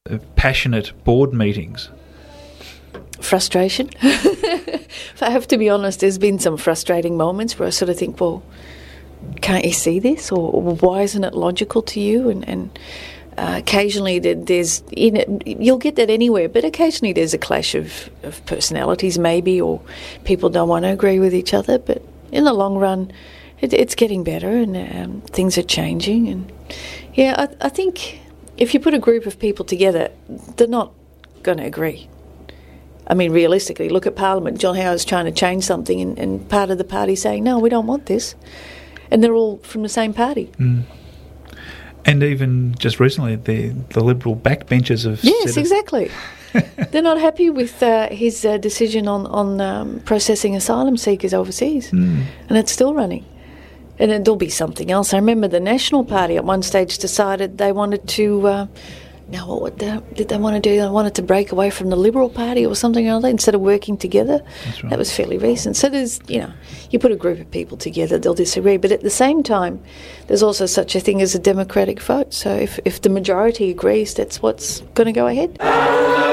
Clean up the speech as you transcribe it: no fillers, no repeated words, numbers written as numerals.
passionate board meetings? Frustration. If I have to be honest, there's been some frustrating moments where I sort of think, well, can't you see this? Or why isn't it logical to you? And occasionally there's, you'll get that anywhere, but occasionally there's a clash of personalities maybe, or people don't want to agree with each other. But in the long run, it's getting better, and things are changing. And yeah, I think if you put a group of people together, they're not going to agree. I mean, realistically, look at Parliament. John Howard's trying to change something, and part of the party saying, no, we don't want this. And they're all from the same party. Mm. And even just recently, the Liberal backbenchers have Yes, exactly. They're not happy with his decision on processing asylum seekers overseas. And it's still running. And there'll be something else. I remember the National Party at one stage decided they wanted to... Now, what did they want to do? They wanted to break away from the Liberal Party or something or other instead of working together. That's right. That was fairly recent. So there's, you put a group of people together, they'll disagree. But at the same time, there's also such a thing as a democratic vote. So if the majority agrees, that's what's going to go ahead.